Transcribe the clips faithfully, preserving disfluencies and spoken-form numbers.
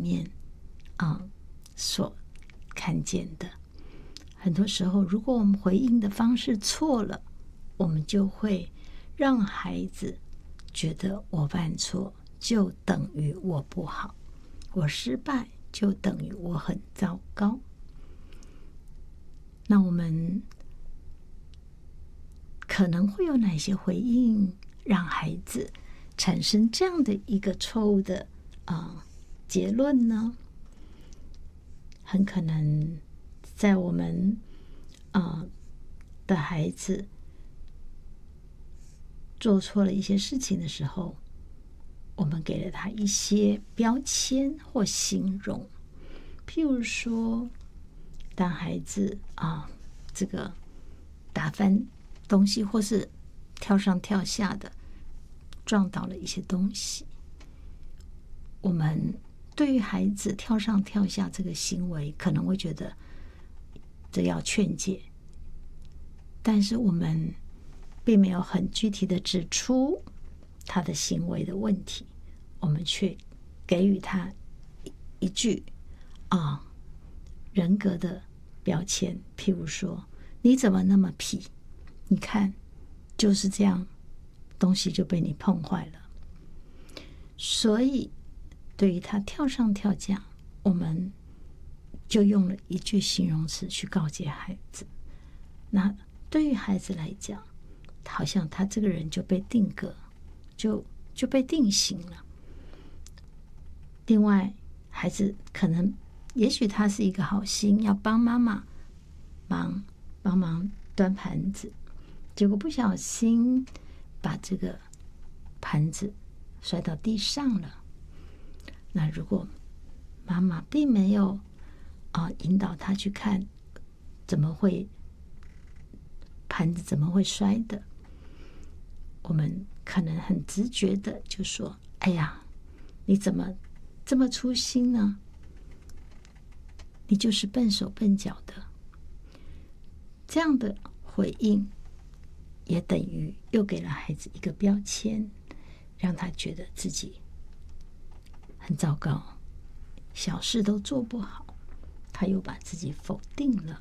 面啊、嗯、所看见的。很多时候，如果我们回应的方式错了，我们就会让孩子觉得我犯错就等于我不好，我失败就等于我很糟糕。那我们可能会有哪些回应让孩子产生这样的一个错误的啊、呃、结论呢？很可能在我们啊、呃、的孩子做错了一些事情的时候，我们给了他一些标签或形容。譬如说，当孩子啊这个打翻东西，或是跳上跳下的撞倒了一些东西，我们对于孩子跳上跳下这个行为可能会觉得这要劝诫，但是我们并没有很具体的指出他的行为的问题，我们却给予他一句啊人格的标签，譬如说，你怎么那么皮？你看就是这样，东西就被你碰坏了。所以对于他跳上跳下，我们就用了一句形容词去告诫孩子。那对于孩子来讲，好像他这个人就被定格，就就被定型了。另外，孩子可能也许他是一个好心，要帮妈妈忙帮忙端盘子，结果不小心把这个盘子摔到地上了。那如果妈妈并没有啊、呃、引导他去看怎么会盘子怎么会摔的，我们可能很直觉的就说：哎呀，你怎么这么粗心呢？你就是笨手笨脚的。这样的回应也等于又给了孩子一个标签，让他觉得自己很糟糕，小事都做不好，他又把自己否定了。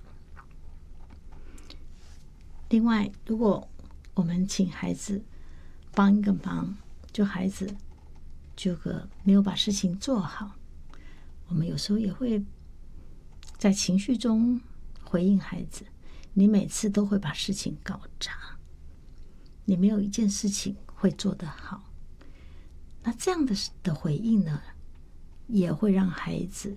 另外，如果我们请孩子帮一个忙，就孩子这个没有把事情做好，我们有时候也会在情绪中回应孩子：你每次都会把事情搞砸，你没有一件事情会做得好。那这样的的回应呢，也会让孩子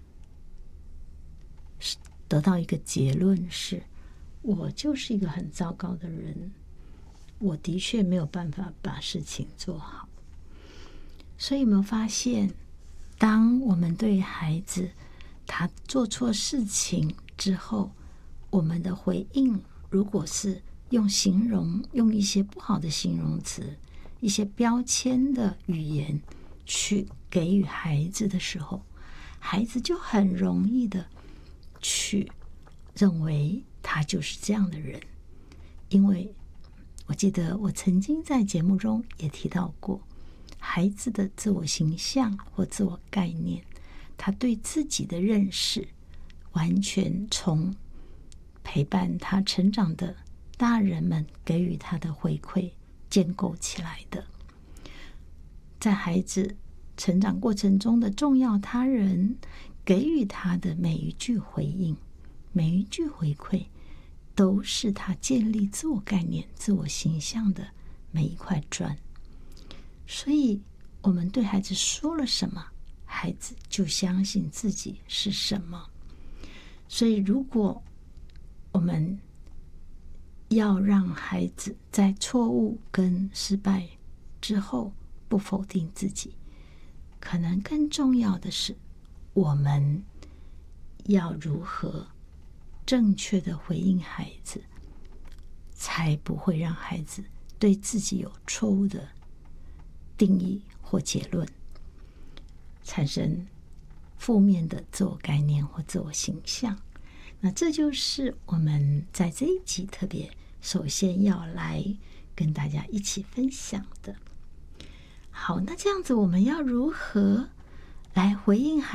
得到一个结论是：我就是一个很糟糕的人，我的确没有办法把事情做好。所以有没有发现，当我们对孩子他做错事情之后，我们的回应如果是用形容，用一些不好的形容词，一些标签的语言去给予孩子的时候，孩子就很容易的去认为他就是这样的人。因为我记得我曾经在节目中也提到过，孩子的自我形象或自我概念，他对自己的认识完全从陪伴他成长的大人们给予他的回馈建构起来的。在孩子成长过程中的重要他人给予他的每一句回应，每一句回馈，都是他建立自我概念、自我形象的每一块砖。所以我们对孩子说了什么，孩子就相信自己是什么。所以如果我们要让孩子在错误跟失败之后不否定自己，可能更重要的是，我们要如何正确的回应孩子，才不会让孩子对自己有错误的定义或结论，产生负面的自我概念或自我形象。那这就是我们在这一集特别首先要来跟大家一起分享的。好，那这样子我们要如何来回应孩子